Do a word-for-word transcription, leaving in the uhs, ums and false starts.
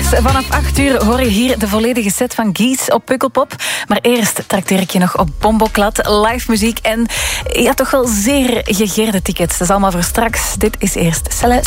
vanaf acht uur hoor je hier de volledige set van Gies op Pukkelpop. Maar eerst trakteer ik je nog op Bomboklad, live muziek en ja, toch wel zeer gegeerde tickets. Dat is allemaal voor straks. Dit is eerst Celeste.